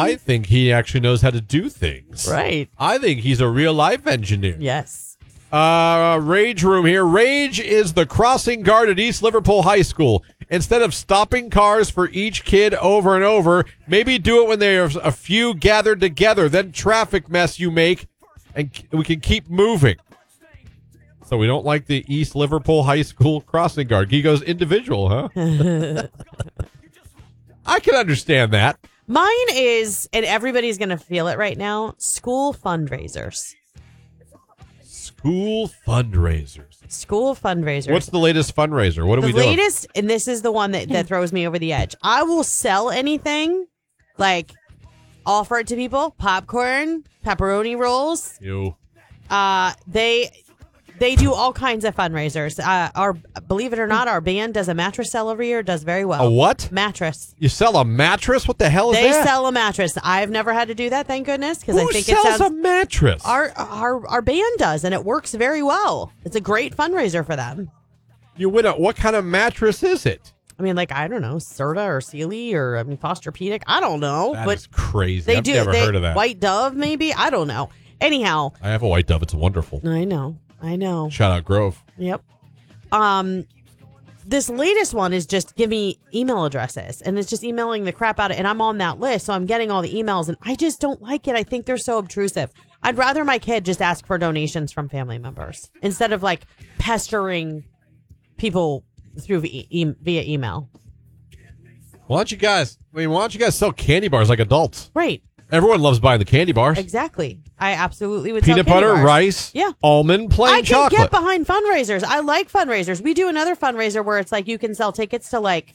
I think he actually knows how to do things. Right. I think he's a real life engineer. Yes. Rage Room here. Rage is the crossing guard at East Liverpool High School. Instead of stopping cars for each kid over and over, maybe do it when there's a few gathered together. Then traffic mess you make, and we can keep moving. So we don't like the East Liverpool High School crossing guard. He goes individual, huh? I can understand that. Mine is, and everybody's going to feel it right now, school fundraisers. School fundraisers. School fundraisers. What's the latest fundraiser? What are we doing? doing? The latest, and this is the one that throws me over the edge. I will sell anything, like offer it to people, popcorn, pepperoni rolls. You. They do all kinds of fundraisers. Believe it or not, our band does a mattress sale every year. Does very well. A what? Mattress. You sell a mattress? What the hell is They that? sell a mattress. I've never had to do that, thank goodness, because I think sells it sounds. a mattress? Our band does, and it works very well. It's a great fundraiser for them. You win a, what kind of mattress is it? I mean, like, I don't know, Serta or Sealy or Posturepedic. I don't know, That but is crazy. they I've do. never heard of that. White Dove, maybe. I don't know. Anyhow, I have a white dove. It's wonderful. I know. Shout out Grove. Yep. This latest one is just give me email addresses, and it's just emailing the crap out of it. And I'm on that list, so I'm getting all the emails, and I just don't like it. I think they're so obtrusive. I'd rather my kid just ask for donations from family members instead of like pestering people through via email. Why don't you guys sell candy bars like adults? Right. Everyone loves buying the candy bars. Exactly. I absolutely would Peanut sell candy butter, bars. rice, Yeah. almond, plain I can chocolate. get behind fundraisers. I like fundraisers. We do another fundraiser where it's like you can sell tickets to like,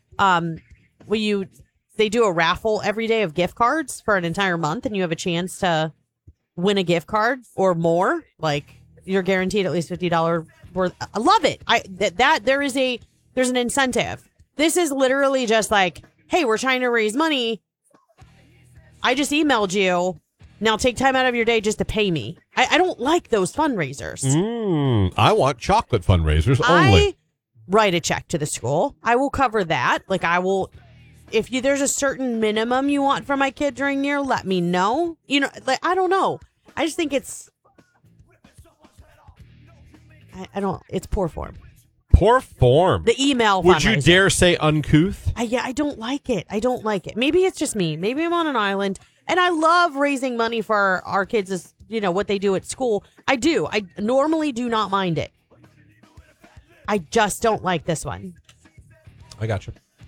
they do a raffle every day of gift cards for an entire month, and you have a chance to win a gift card or more. Like you're guaranteed at least $50 worth. I love it. There's an incentive. This is literally just like, hey, we're trying to raise money. I just emailed you. Now take time out of your day just to pay me. I don't like those fundraisers. I want chocolate fundraisers only. I write a check to the school. I will cover that. Like I will, if there's a certain minimum you want from my kid during the year, let me know. You know, like I don't know. I just think it's, it's poor form. Poor form. The email Would you fundraiser. dare say uncouth? I don't like it. I don't like it. Maybe it's just me. Maybe I'm on an island. And I love raising money for our kids, as what they do at school. I do. I normally do not mind it. I just don't like this one. I got you.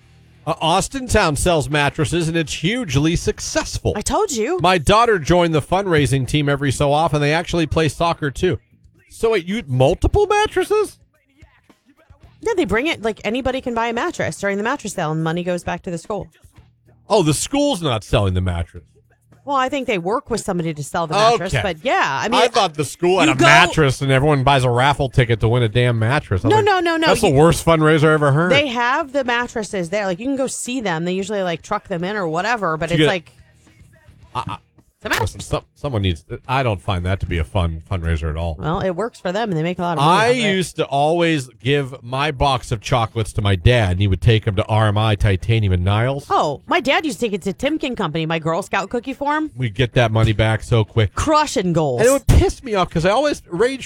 Austintown sells mattresses, and it's hugely successful. I told you. My daughter joined the fundraising team every so often. They actually play soccer, too. So wait, you multiple mattresses? Yeah, they bring it. Like anybody can buy a mattress during the mattress sale, and money goes back to the school. Oh, the school's not selling the mattress. Well, I think they work with somebody to sell the mattress, Okay. but yeah, I mean, I thought the school had you a go- mattress and everyone buys a raffle ticket to win a damn mattress. I was No. That's the worst fundraiser I ever heard. they have the mattresses there. Like you can go see them. They usually like truck them in or whatever, but You it's get- like it's a mattress. Listen, someone needs. I don't find that to be a fun fundraiser at all. Well, it works for them, and they make a lot of money. I off it. used to always give my box of chocolates to my dad, and he would take them to RMI, Titanium, and Niles. Oh, my dad used to take it to Timken Company, my Girl Scout cookie farm. We'd get that money back so quick. Crushing goals. And it would piss me off because I always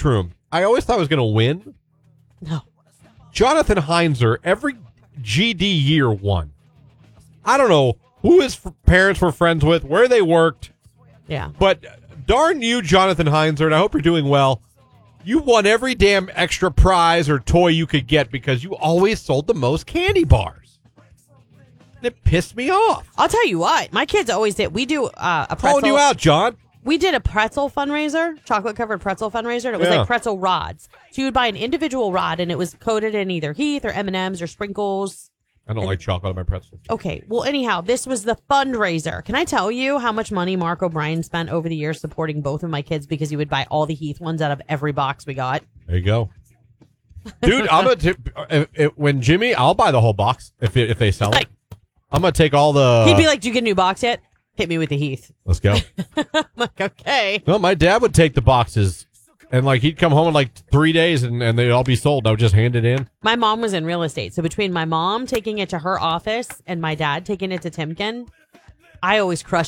I always thought I was going to win. No. Jonathan Heinzer, every GD year won. I don't know who his parents were friends with, where they worked, Yeah. but darn you, Jonathan Heinzer, and I hope you're doing well. You won every damn extra prize or toy you could get because you always sold the most candy bars. And it pissed me off. I'll tell you what, my kids always did. We do a pretzel. Calling you out, John. We did a pretzel fundraiser, chocolate covered pretzel fundraiser, and it was Yeah. like pretzel rods. So you would buy an individual rod, and it was coated in either Heath or M&Ms or sprinkles. I don't like chocolate on my pretzel. Okay, well, anyhow, this was the fundraiser. Can I tell you how much money Mark O'Brien spent over the years supporting both of my kids because he would buy all the Heath ones out of every box we got? There you go. Dude, I'm gonna when Jimmy, I'll buy the whole box if they sell it. Like- I'm gonna take all the. He'd be like, "Do you get a new box yet? Hit me with the Heath." Let's go. I'm like, okay. No, my dad would take the boxes, and like he'd come home in like 3 days, and they'd all be sold. I would just hand it in. My mom was in real estate, so between my mom taking it to her office and my dad taking it to Timken, I always crushed